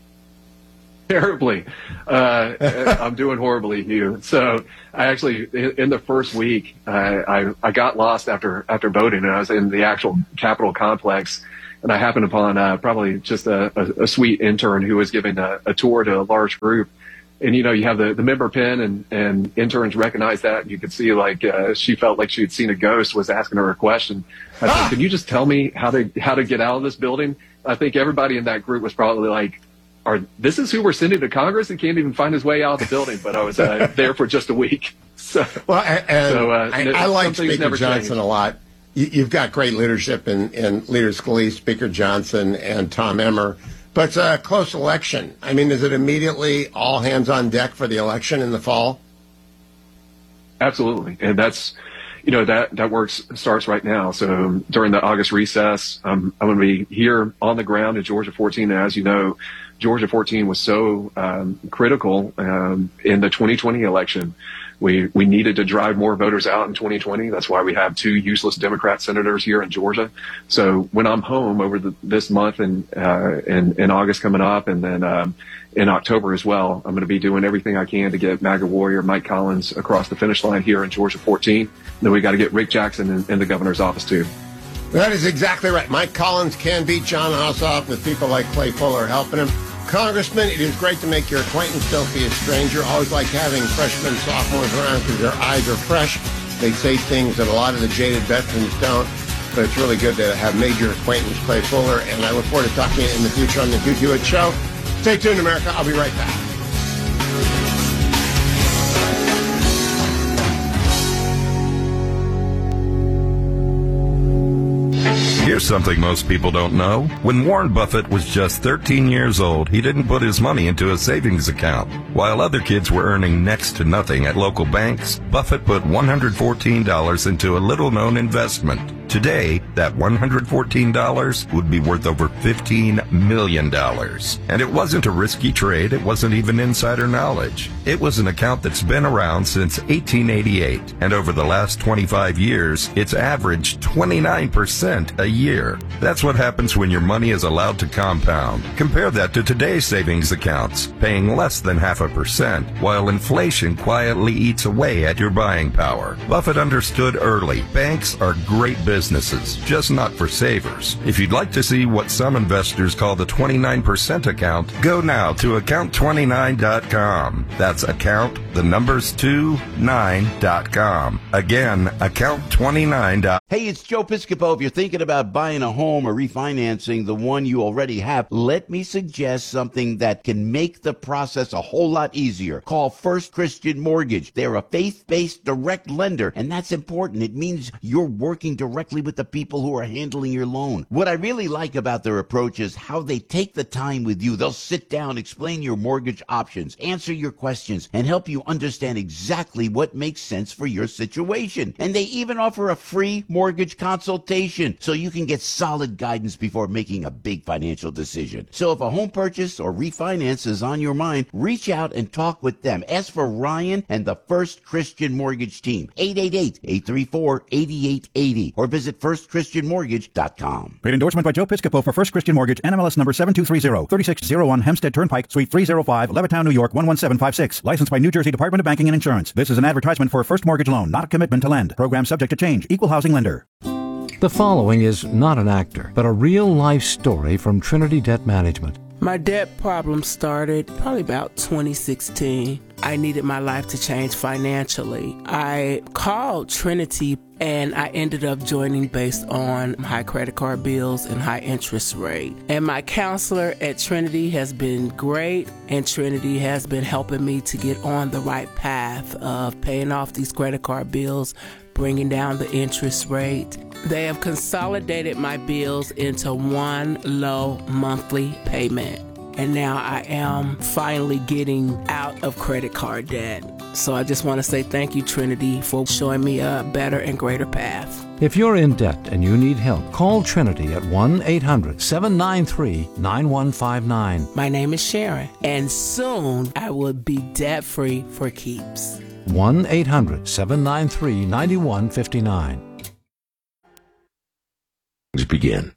Terribly. Uh, I'm doing horribly, Hugh. So I actually, in, in the first week, uh, I, I got lost after, after voting, and I was in the actual Capitol complex, and I happened upon uh, probably just a, a, a sweet intern who was giving a, a tour to a large group. And, you know, you have the, the member pin, and, and interns recognize that. And you could see, like, uh, she felt like she had seen a ghost, was asking her a question. I said, ah! Can you just tell me how to how to get out of this building? I think everybody in that group was probably like, Are this is who we're sending to Congress? He can't even find his way out of the building. But I was uh, there for just a week. So, well, and so, uh, I, I like Speaker never Johnson changed. a lot. You, you've got great leadership in, in Leader Scalise, Speaker Johnson, and Tom Emmer. But it's a close election. I mean, is it immediately all hands on deck for the election in the fall? Absolutely. And that's, you know, that, that work starts right now. So during the August recess, um, I'm going to be here on the ground at Georgia fourteen. And as you know, Georgia fourteen was so um, critical um, in the twenty twenty election. We we needed to drive more voters out in twenty twenty. That's why we have two useless Democrat senators here in Georgia. So when I'm home over the, this month and uh, in, in August coming up, and then um, in October as well, I'm going to be doing everything I can to get MAGA warrior Mike Collins across the finish line here in Georgia fourteen. And then we got to get Rick Jackson in, in the governor's office too. That is exactly right. Mike Collins can beat John Ossoff with people like Clay Fuller helping him. Congressman, it is great to make your acquaintance. Don't be a stranger. Always like having freshmen, sophomores around because their eyes are fresh. They say things that a lot of the jaded veterans don't. But it's really good to have made your acquaintance, Clay Fuller. And I look forward to talking to you in the future on the Hugh Hewitt Show. Stay tuned, America. I'll be right back. Here's something most people don't know. When Warren Buffett was just thirteen years old, he didn't put his money into a savings account. While other kids were earning next to nothing at local banks, Buffett put one hundred fourteen dollars into a little-known investment. Today, that one hundred fourteen dollars would be worth over fifteen million dollars. And it wasn't a risky trade. It wasn't even insider knowledge. It was an account that's been around since eighteen eighty-eight. And over the last twenty-five years, it's averaged twenty-nine percent a year. That's what happens when your money is allowed to compound. Compare that to today's savings accounts, paying less than half a percent, while inflation quietly eats away at your buying power. Buffett understood early. Banks are great business. Businesses, just not for savers. If you'd like to see what some investors call the twenty-nine percent account, go now to account twenty-nine dot com. That's account, the numbers two, nine dot com. Again, account twenty-nine. Hey, it's Joe Piscopo. If you're thinking about buying a home or refinancing the one you already have, let me suggest something that can make the process a whole lot easier. Call First Christian Mortgage. They're a faith-based direct lender, and that's important. It means you're working directly with the people who are handling your loan. What I really like about their approach is how they take the time with you. They'll sit down, explain your mortgage options, answer your questions, and help you understand exactly what makes sense for your situation. And they even offer a free mortgage consultation so you can get solid guidance before making a big financial decision. So if a home purchase or refinance is on your mind, reach out and talk with them. Ask for Ryan and the First Christian Mortgage team. eight eight eight, eight three four, eight eight eight zero or visit first christian mortgage dot com. Paid endorsement by Joe Piscopo for First Christian Mortgage, N M L S number seven two three zero, thirty-six oh one Hempstead Turnpike, Suite three oh five, Levittown, New York one one seven five six. Licensed by New Jersey Department of Banking and Insurance. This is an advertisement for a first mortgage loan, not a commitment to lend. Program subject to change. Equal housing lender. The following is not an actor, but a real-life story from Trinity Debt Management. My debt problem started probably about twenty sixteen. I needed my life to change financially. I called Trinity and I ended up joining based on high credit card bills and high interest rate. And my counselor at Trinity has been great, and Trinity has been helping me to get on the right path of paying off these credit card bills, bringing down the interest rate. They have consolidated my bills into one low monthly payment. And now I am finally getting out of credit card debt. So I just want to say thank you, Trinity, for showing me a better and greater path. If you're in debt and you need help, call Trinity at one eight hundred seven nine three nine one five nine. My name is Sharon, and soon I will be debt-free for keeps. one eight hundred seven nine three nine one five nine. Let's begin.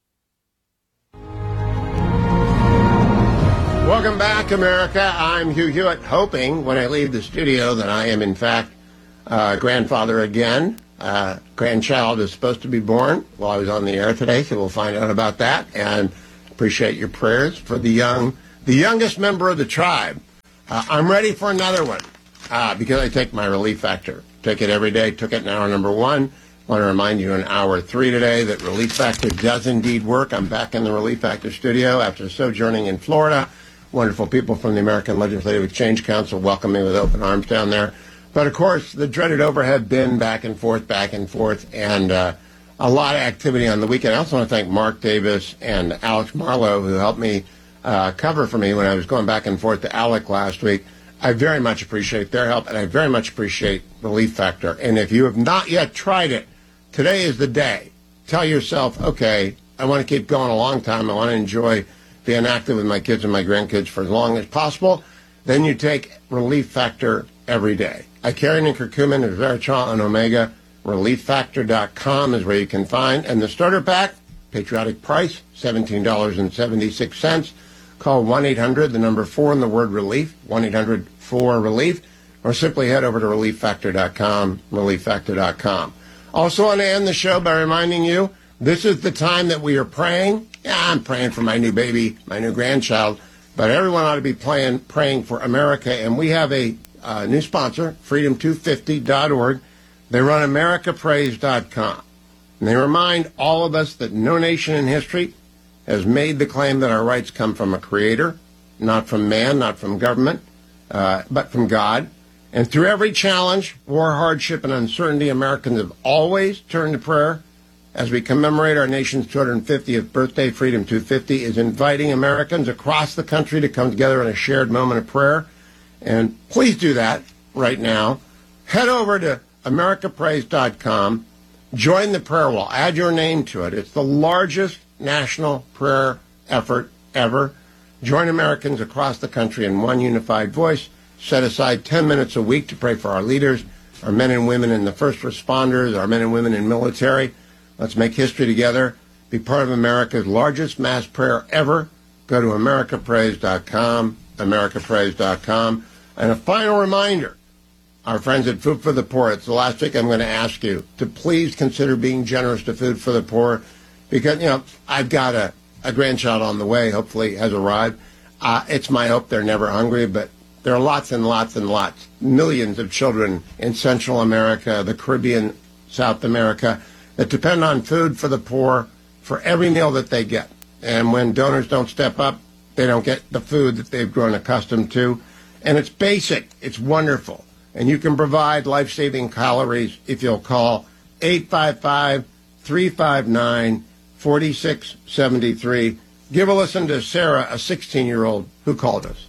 Welcome back, America. I'm Hugh Hewitt, hoping when I leave the studio that I am, in fact, uh, grandfather again. Uh, grandchild is supposed to be born while I was on the air today, so we'll find out about that. And appreciate your prayers for the young, the youngest member of the tribe. Uh, I'm ready for another one uh, because I take my Relief Factor. Take it every day. Took it in hour number one. Want to remind you in hour three today that Relief Factor does indeed work. I'm back in the Relief Factor studio after sojourning in Florida. Wonderful people from the American Legislative Exchange Council welcome me with open arms down there. But, of course, the dreaded overhead bin back and forth, back and forth, and uh, a lot of activity on the weekend. I also want to thank Mark Davis and Alex Marlowe, who helped me uh, cover for me when I was going back and forth to Alec last week. I very much appreciate their help, and I very much appreciate Relief Factor. And if you have not yet tried it, today is the day. Tell yourself, okay, I want to keep going a long time. I want to enjoy being active with my kids and my grandkids for as long as possible. Then you take Relief Factor every day. Icarian and curcumin, resveratrol, and omega. relief factor dot com is where you can find. And the starter pack, patriotic price, seventeen dollars and seventy-six cents. Call one eight hundred, the number four in the word relief, one eight hundred four relief, or simply head over to relief factor dot com, relief factor dot com. Also want to end the show by reminding you, this is the time that we are praying. Yeah, I'm praying for my new baby, my new grandchild, but everyone ought to be playing, praying for America. And we have a uh, new sponsor, freedom two fifty dot org. They run america praise dot com. And they remind all of us that no nation in history has made the claim that our rights come from a creator, not from man, not from government, uh, but from God. And through every challenge, war, hardship, and uncertainty, Americans have always turned to prayer. As we commemorate our nation's two hundred fiftieth birthday, Freedom two fifty is inviting Americans across the country to come together in a shared moment of prayer. And please do that right now. Head over to america praise dot com. Join the prayer wall. Add your name to it. It's the largest national prayer effort ever. Join Americans across the country in one unified voice. Set aside ten minutes a week to pray for our leaders, our men and women in the first responders, our men and women in military. Let's make history together. Be part of America's largest mass prayer ever. Go to america praise dot com, america praise dot com. And a final reminder, our friends at Food for the Poor, it's the last week I'm going to ask you to please consider being generous to Food for the Poor because, you know, I've got a, a grandchild on the way, hopefully has arrived. Uh, it's my hope they're never hungry, but there are lots and lots and lots, millions of children in Central America, the Caribbean, South America, that depend on Food for the Poor for every meal that they get. And when donors don't step up, they don't get the food that they've grown accustomed to. And it's basic. It's wonderful. And you can provide life-saving calories if you'll call eight five five, three five nine, four six seven three. Give a listen to Sarah, a sixteen-year-old who called us.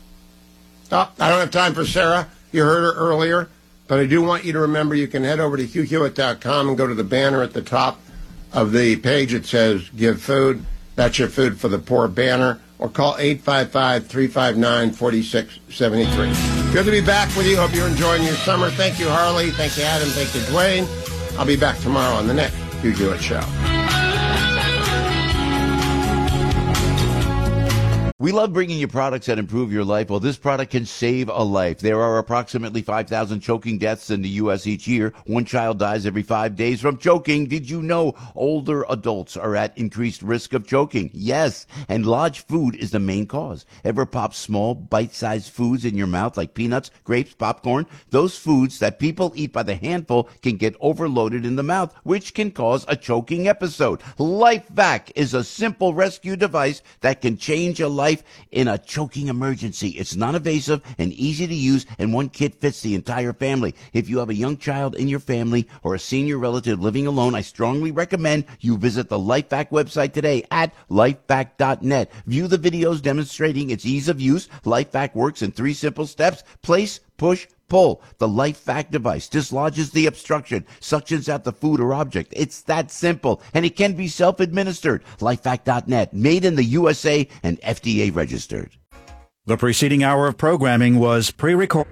Oh, I don't have time for Sarah. You heard her earlier. But I do want you to remember you can head over to hugh hewitt dot com and go to the banner at the top of the page. It says Give Food. That's your Food for the Poor banner. Or call eight five five, three five nine, four six seven three. Good to be back with you. Hope you're enjoying your summer. Thank you, Harley. Thank you, Adam. Thank you, Dwayne. I'll be back tomorrow on the next Hugh Hewitt Show. We love bringing you products that improve your life. Well, this product can save a life. There are approximately five thousand choking deaths in the U S each year. One child dies every five days from choking. Did you know older adults are at increased risk of choking? Yes, and large food is the main cause. Ever pop small, bite-sized foods in your mouth like peanuts, grapes, popcorn? Those foods that people eat by the handful can get overloaded in the mouth, which can cause a choking episode. LifeVac is a simple rescue device that can change a life in a choking emergency. It's non-invasive and easy to use, and one kit fits the entire family. If you have a young child in your family or a senior relative living alone, I strongly recommend you visit the LifeVac website today at lifevac dot net. View the videos demonstrating its ease of use. LifeVac works in three simple steps: place, push, pull. The LifeVac device dislodges the obstruction, suctions out the food or object. It's that simple, and it can be self-administered. lifevac dot net, made in the U S A and F D A registered. The preceding hour of programming was pre-recorded.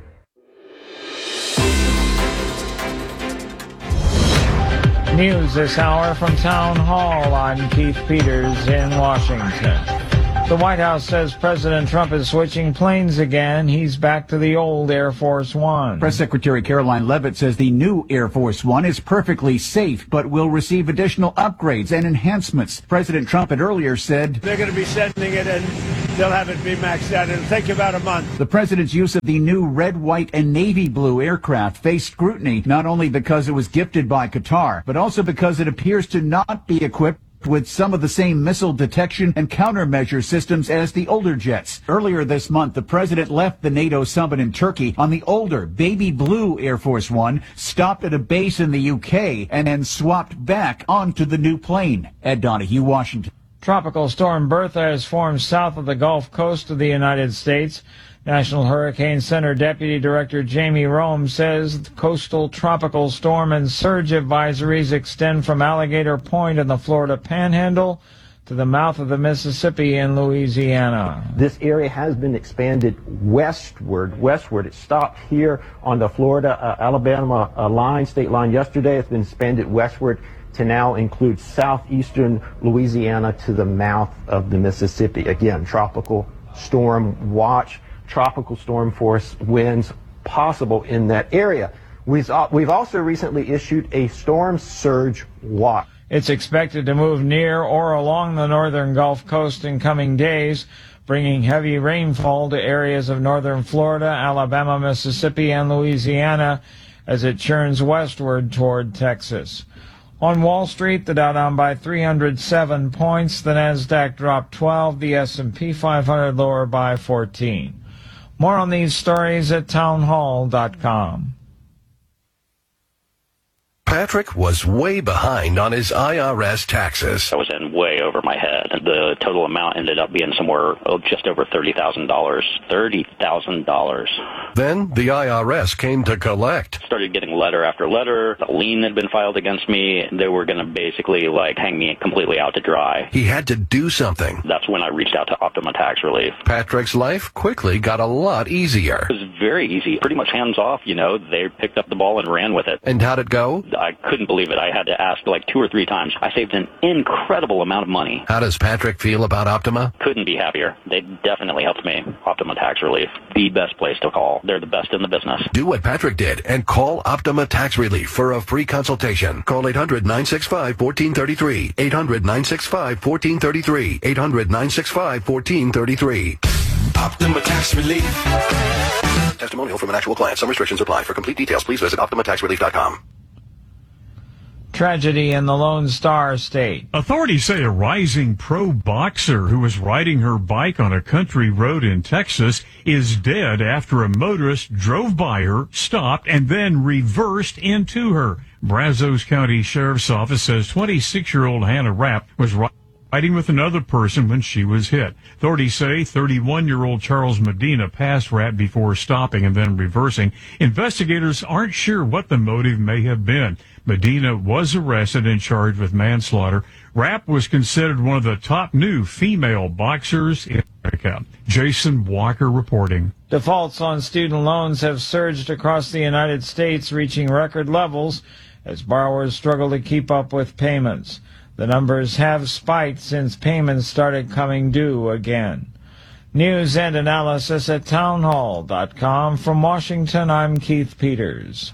News this hour from Town Hall. I'm Keith Peters in Washington. The White House says President Trump is switching planes again. He's back to the old Air Force One. Press Secretary Caroline Leavitt says the new Air Force One is perfectly safe, but will receive additional upgrades and enhancements. President Trump had earlier said they're going to be sending it and they'll have it be maxed out. It'll take about a month. The president's use of the new red, white, and navy blue aircraft faced scrutiny, not only because it was gifted by Qatar, but also because it appears to not be equipped with some of the same missile detection and countermeasure systems as the older jets. Earlier this month, the president left the NATO summit in Turkey on the older baby blue Air Force One, stopped at a base in the U K, and then swapped back onto the new plane. Ed Donahue, Washington. Tropical storm Bertha has formed south of the Gulf Coast of the United States. National Hurricane Center Deputy Director Jamie Rome says the coastal tropical storm and surge advisories extend from Alligator Point in the Florida Panhandle to the mouth of the Mississippi in Louisiana. This area has been expanded westward. Westward. It stopped here on the Florida-Alabama uh, line, state line yesterday. It's been expanded westward to now include southeastern Louisiana to the mouth of the Mississippi. Again, tropical storm watch. Tropical storm force winds possible in that area. We've, we've also recently issued a storm surge watch. It's expected to move near or along the northern Gulf Coast in coming days, bringing heavy rainfall to areas of northern Florida, Alabama, Mississippi, and Louisiana as it churns westward toward Texas. On Wall Street, the Dow down by three hundred seven points, the Nasdaq dropped twelve, the S and P five hundred lower by fourteen. More on these stories at townhall dot com. Patrick was way behind on his I R S taxes. I was in way over my head. The total amount ended up being somewhere oh, just over thirty thousand dollars. thirty thousand dollars. Then the I R S came to collect. Started getting letter after letter. A lien had been filed against me. They were going to basically like hang me completely out to dry. He had to do something. That's when I reached out to Optima Tax Relief. Patrick's life quickly got a lot easier. It was very easy. Pretty much hands off, you know. They picked up the ball and ran with it. And how'd it go? I couldn't believe it. I had to ask like two or three times. I saved an incredible amount of money. How does Patrick feel about Optima? Couldn't be happier. They definitely helped me. Optima Tax Relief. The best place to call. They're the best in the business. Do what Patrick did and call Optima Tax Relief for a free consultation. Call eight hundred, nine six five, one four three three. eight hundred, nine six five, one four three three. eight hundred, nine six five, one four three three. Optima Tax Relief. Testimonial from an actual client. Some restrictions apply. For complete details, please visit optima tax relief dot com. Tragedy in the Lone Star State. Authorities say a rising pro boxer who was riding her bike on a country road in Texas is dead after a motorist drove by her, stopped, and then reversed into her. Brazos County Sheriff's Office says twenty-six-year-old Hannah Rapp was riding with another person when she was hit. Authorities say thirty-one-year-old Charles Medina passed Rapp before stopping and then reversing. Investigators aren't sure what the motive may have been. Medina was arrested and charged with manslaughter. Rapp was considered one of the top new female boxers in America. Jason Walker reporting. Defaults on student loans have surged across the United States, reaching record levels as borrowers struggle to keep up with payments. The numbers have spiked since payments started coming due again. News and analysis at townhall dot com. From Washington, I'm Keith Peters.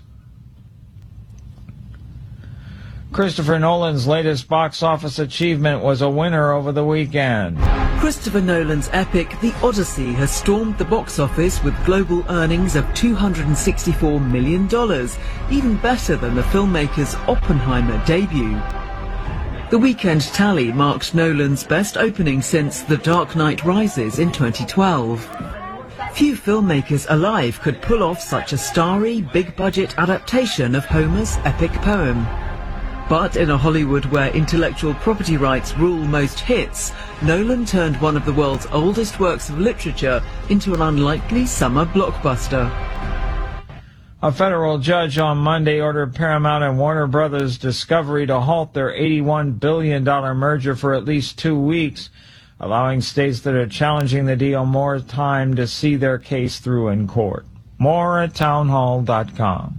Christopher Nolan's latest box office achievement was a winner over the weekend. Christopher Nolan's epic The Odyssey has stormed the box office with global earnings of two hundred sixty-four million dollars, even better than the filmmaker's Oppenheimer debut. The weekend tally marked Nolan's best opening since The Dark Knight Rises in twenty twelve. Few filmmakers alive could pull off such a starry, big-budget adaptation of Homer's epic poem. But in a Hollywood where intellectual property rights rule most hits, Nolan turned one of the world's oldest works of literature into an unlikely summer blockbuster. A federal judge on Monday ordered Paramount and Warner Brothers Discovery to halt their eighty-one billion dollars merger for at least two weeks, allowing states that are challenging the deal more time to see their case through in court. More at townhall dot com.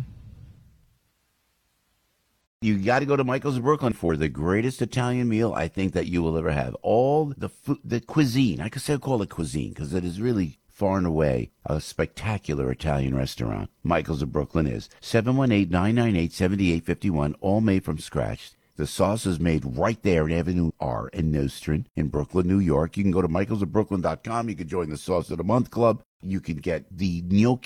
You got to go to Michael's of Brooklyn for the greatest Italian meal I think that you will ever have. All the food, the cuisine, I could say call it cuisine because it is really far and away a spectacular Italian restaurant. Michael's of Brooklyn is seven one eight, nine nine eight, seven eight five one, all made from scratch. The sauce is made right there at Avenue R in Nostrand in Brooklyn, New York. You can go to michaels of brooklyn dot com. You can join the Sauce of the Month Club. You can get the gnocchi